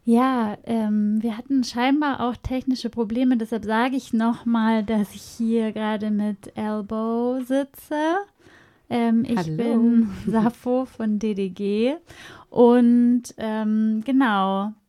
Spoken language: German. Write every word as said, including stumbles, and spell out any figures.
Ja, ähm, wir hatten scheinbar auch technische Probleme, deshalb sage ich nochmal, dass ich hier gerade mit Elbow sitze. Ähm, ich Hallo. bin Sappho von D D G und ähm, genau.